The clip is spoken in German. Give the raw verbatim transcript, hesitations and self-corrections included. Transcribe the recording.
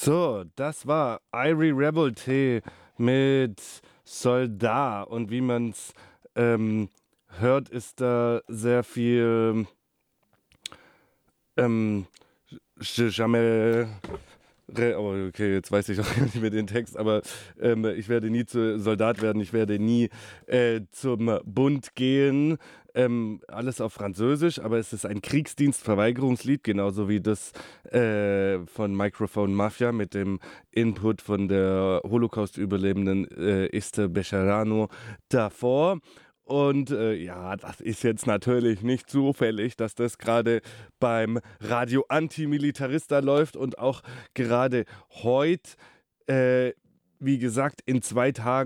So, das war Irie Revolte mit Soldat. Und wie man's ähm, hört, ist da sehr viel ähm, Je jamais. Re- Oh, okay, jetzt weiß ich auch gar nicht mehr den Text, aber ähm, ich werde nie zu Soldat werden, ich werde nie äh, zum Bund gehen. Ähm, alles auf Französisch, aber es ist ein Kriegsdienstverweigerungslied, genauso wie das äh, von Microphone Mafia mit dem Input von der Holocaust-Überlebenden äh, Esther Becherano davor. Und äh, ja, das ist jetzt natürlich nicht zufällig, dass das gerade beim Radio Antimilitarista läuft und auch gerade heute, äh, wie gesagt, in zwei Tagen